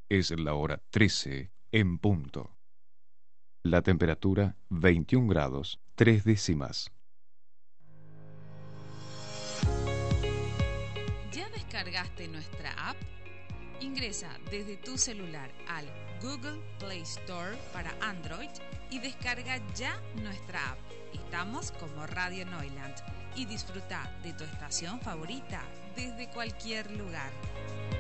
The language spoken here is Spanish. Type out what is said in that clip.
Es la hora 13 en punto. La temperatura 21 grados 3 décimas. ¿Ya descargaste nuestra app? Ingresa desde tu celular al Google Play Store para Android y descarga ya nuestra app. Estamos como Radio Neuland y disfruta de tu estación favorita desde cualquier lugar.